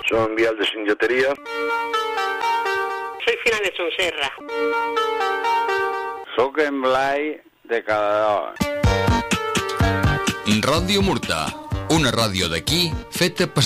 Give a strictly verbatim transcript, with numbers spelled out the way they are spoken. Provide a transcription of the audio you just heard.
Soy Vial de Singetería. Soy Fina de Sonserra. Soc en Blai de Cadarola. Ràdio Murta, una ràdio d'aquí feta per